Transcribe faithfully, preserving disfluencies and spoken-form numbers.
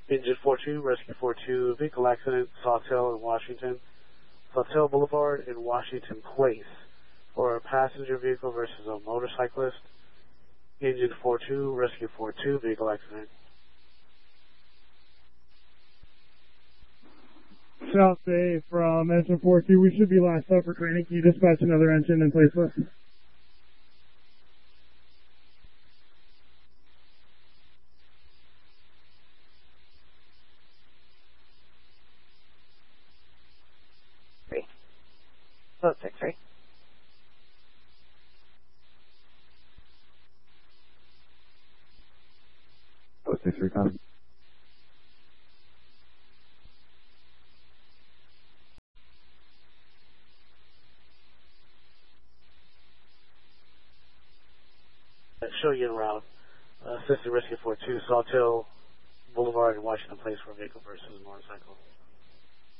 Engine four two, Rescue four two, vehicle accident, Sawtell in Washington, Sawtell Boulevard in Washington Place, for a passenger vehicle versus a motorcyclist. Engine four two, Rescue four two, vehicle accident. South Bay from engine four two, we should be last up for training. Can you dispatch another engine in place with? Three. Vote six, three. Vote six, three, copy. Show you en route. Uh, Assistant Rescue four two, Sawtell Boulevard in Washington Place for a vehicle versus motorcycle.